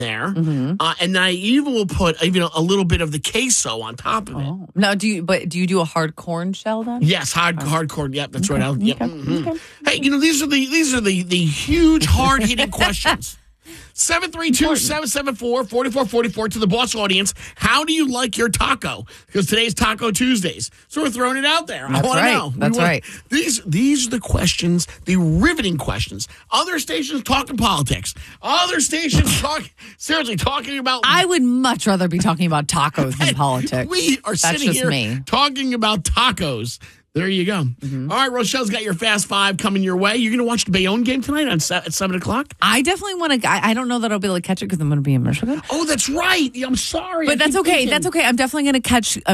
there, and I even will put even a little bit of the queso on top of it. Oh. Now, do you do a hard corn shell then? Yes, hard corn. Yep, that's right. Yep. Okay. Hey, these are the huge hard hitting questions. 732-774-4444 to the boss audience. How do you like your taco? Because today's Taco Tuesdays. So we're throwing it out there. I want to know. That's right. These are the questions, the riveting questions. Other stations talking politics. Other stations talking about... I would much rather be talking about tacos than politics. We are sitting here talking about tacos. There you go. All right, Rochelle's got your Fast Five coming your way. You're going to watch the Bayonne game tonight at 7 o'clock? I definitely want to. I don't know that I'll be able to catch it because I'm going to be in Michigan. Oh, that's right. I'm sorry. But that's okay. That's okay. I'm definitely going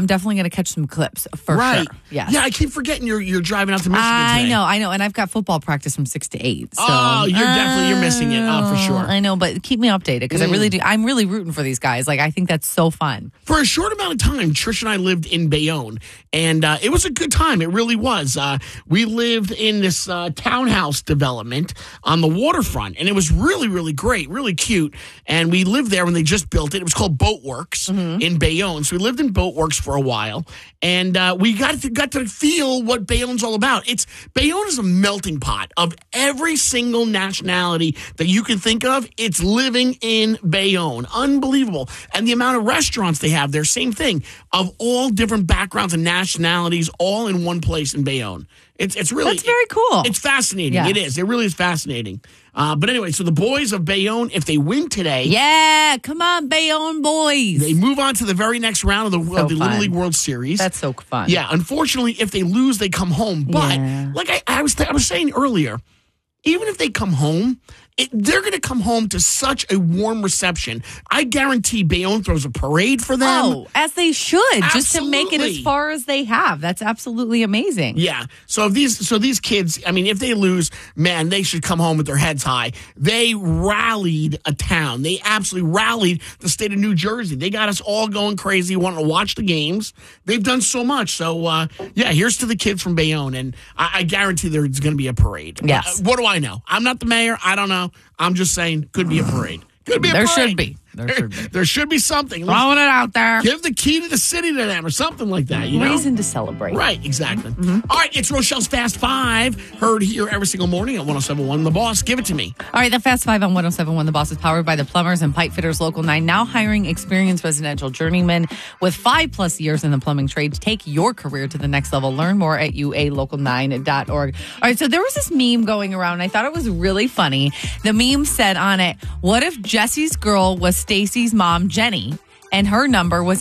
to catch some clips for sure. Yeah. Yeah, I keep forgetting you're driving out to Michigan today. I know. And I've got football practice from 6 to 8. So. Oh, you're missing it. Oh, for sure. I know, but keep me updated because I really do. I'm really rooting for these guys. Like, I think that's so fun. For a short amount of time, Trish and I lived in Bayonne, and it was a good time. It really was. We lived in this townhouse development on the waterfront, and it was really, really great, really cute. And we lived there when they just built it. It was called Boatworks in Bayonne. So we lived in Boatworks for a while, and we got to feel what Bayonne's all about. Bayonne is a melting pot of every single nationality that you can think of. It's living in Bayonne. Unbelievable. And the amount of restaurants they have there, same thing, of all different backgrounds and nationalities, all in one place in Bayonne. It's really... That's very cool. It's fascinating. Yes. It is. It really is fascinating. But anyway, so the boys of Bayonne, if they win today... Yeah, come on, Bayonne boys. They move on to the very next round of the Little League World Series. That's so fun. Yeah, unfortunately, if they lose, they come home. But like I was saying earlier, even if they come home... they're going to come home to such a warm reception. I guarantee Bayonne throws a parade for them. Oh, as they should, Absolutely. Just to make it as far as they have. That's absolutely amazing. Yeah. So these kids, I mean, if they lose, man, they should come home with their heads high. They rallied a town. They absolutely rallied the state of New Jersey. They got us all going crazy, wanting to watch the games. They've done so much. So, here's to the kids from Bayonne, and I guarantee there's going to be a parade. Yes. What do I know? I'm not the mayor. I don't know. I'm just saying, could be a parade. Could be a parade. Should be. There should be something. Throwing it out there. Give the key to the city to them or something like that. You know? Reason to celebrate. Right, exactly. All right, it's Rochelle's Fast Five. Heard here every single morning at 107.1 The Boss. Give it to me. All right, the Fast Five on 107.1 The Boss is powered by the Plumbers and Pipe Fitters Local 9, now hiring experienced residential journeymen with 5+ years in the plumbing trade. Take your career to the next level. Learn more at ualocal9.org. All right, so there was this meme going around, and I thought it was really funny. The meme said on it, what if Jesse's girl was Stacy's mom, Jenny, and her number was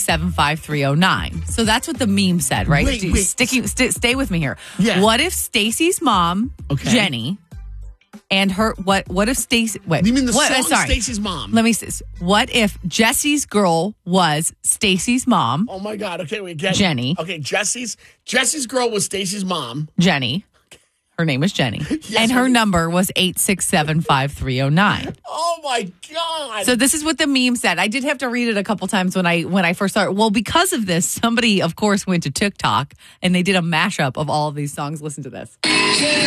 8675309. So that's what the meme said, right? Wait. Stay with me here. Yeah. What if Stacy's mom, Jenny, and her what if Stacy? Wait, you mean the song Stacy's mom? Let me see. What if Jesse's girl was Stacy's mom? Oh my God! Okay, wait, get Jenny. Okay, Jesse's girl was Stacy's mom. Jenny. Her name was Jenny. And her number was 8675309. Oh, my God. So this is what the meme said. I did have to read it a couple times when I first started. Well, because of this, somebody, of course, went to TikTok, and they did a mashup of all of these songs. Listen to this.